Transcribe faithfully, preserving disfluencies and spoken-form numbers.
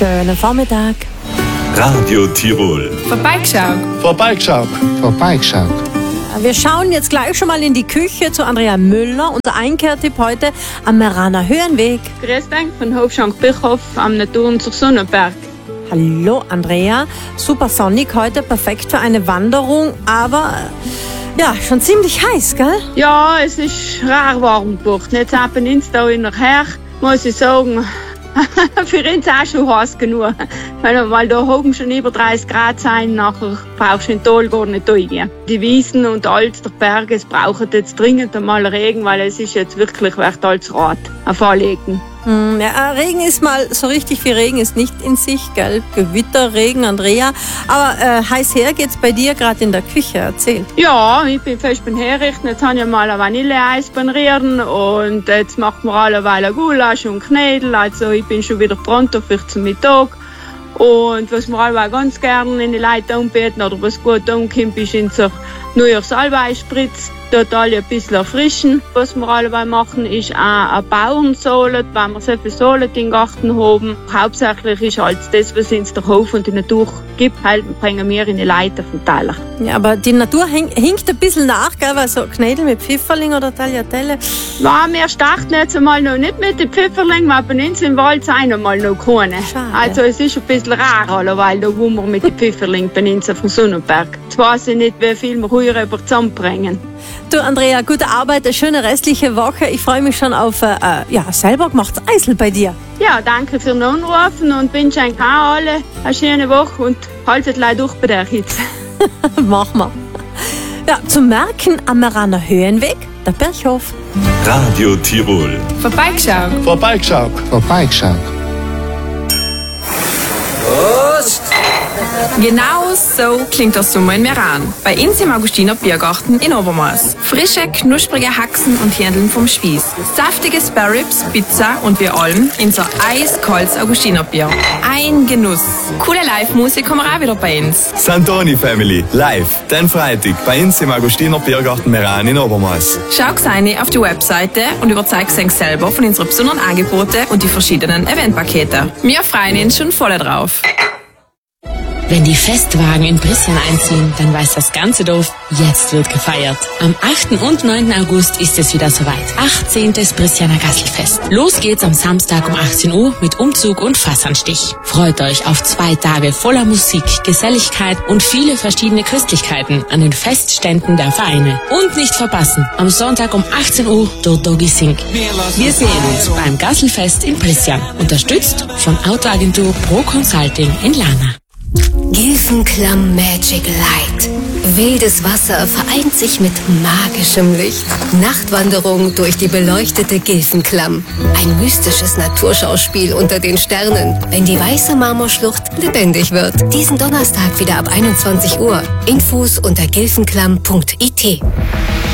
schönen Vormittag. Radio Tirol. Vorbeigeschaut. Vorbeigeschaut. Vorbeigeschaut. Wir schauen jetzt gleich schon mal in die Küche zu Andrea Müller. Unser Einkehrtipp heute am Meraner Höhenweg. Grüß dich von Hofschank Birchhof am Natur- und Sonnenberg. Hallo Andrea, super sonnig heute, perfekt für eine Wanderung, aber ja, schon ziemlich heiß, gell? Ja, es ist rar warm geworden. Jetzt haben wir uns da nachher, muss ich sagen, für uns auch schon heiß genug. Wenn wir mal da oben schon über dreißig Grad sein, nachher brauchst du in Tal gar nicht reingehen. Die Wiesen und alles der Berge, es brauchen jetzt dringend einmal Regen, weil es ist jetzt wirklich wert als Rad auf Anlegen. Hm, ja, Regen ist mal, so richtig viel Regen ist nicht in sich, gell? Gewitter, Regen, Andrea. Aber äh, heiß her geht's bei dir gerade in der Küche, erzähl. Ja, ich bin fest beim Herrichten. Jetzt habe ich mal ein Vanilleeis beim Rieren und jetzt macht man alleweil Gulasch und Knädel. Also ich bin schon wieder pronto für zum Mittag. Und was wir alle ganz gerne in die Leute anbieten oder was gut ankommt, ist unser Neujahrs-Salbei-Spritz. Dort alle ein bisschen erfrischen. Was wir alle machen, ist auch ein Bauernsalat, wenn wir so viel Salat in den Garten haben. Hauptsächlich ist halt das, was uns der Hof und die Natur gibt, halt bringen wir in die Leute auf den Teller. Ja, aber die Natur hink, hinkt ein bisschen nach, gell? Weil so Knädel mit Pfifferling oder Tagliatelle. Ja, wir starten jetzt einmal noch nicht mit den Pfifferlingen, aber bei uns im Wald sind einmal noch keine. Schade. Also es ist ein bisschen rar, weil da wo wir mit den Pfifferlingen bei uns auf dem Sonnenberg. Jetzt weiss ich nicht, wie viel wir heuer über zusammenbringen. Du Andrea, gute Arbeit, eine schöne restliche Woche. Ich freue mich schon auf äh, ja, selber gemachtes Eisel bei dir. Ja, danke für den Anrufen und wünsche euch auch alle eine schöne Woche und haltet leider durch bei der Hitze. Mach mal. Ja, zum Merken am Meraner Höhenweg, der Birchhof. Radio Tirol. Vorbeigeschaut. Vorbeigeschaut. Vorbeigeschaut. Genau so klingt der Sommer in Meran. Bei uns im Augustiner Biergarten in Obermaß. Frische, knusprige Haxen und Hähndeln vom Spieß. Saftige Sparrows, Pizza und wir allem unser eiskaltes Augustiner Bier. Ein Genuss. Coole Live-Musik haben wir auch wieder bei uns. Santoni Family, live, den Freitag, bei uns im Augustiner Biergarten Meran in Obermaß. Schau rein auf die Webseite und überzeug dich selber von unseren besonderen Angeboten und die verschiedenen Eventpakete. Wir freuen uns schon voll drauf. Wenn die Festwagen in Prissian einziehen, dann weiß das ganze Dorf, jetzt wird gefeiert. Am achten und neunten August ist es wieder soweit. achtzehntes Prissianer Gasselfest. Los geht's am Samstag um achtzehn Uhr mit Umzug und Fassanstich. Freut euch auf zwei Tage voller Musik, Geselligkeit und viele verschiedene Köstlichkeiten an den Festständen der Vereine. Und nicht verpassen, am Sonntag um achtzehn Uhr der Doggy Sing. Wir sehen uns beim Gasselfest in Prissian. Unterstützt von Autoagentur Pro Consulting in Lana. Gilfenklamm Magic Light. Wildes Wasser vereint sich mit magischem Licht. Nachtwanderung durch die beleuchtete Gilfenklamm. Ein mystisches Naturschauspiel unter den Sternen, wenn die weiße Marmorschlucht lebendig wird. Diesen Donnerstag wieder ab einundzwanzig Uhr. Infos unter gilfenklamm punkt it.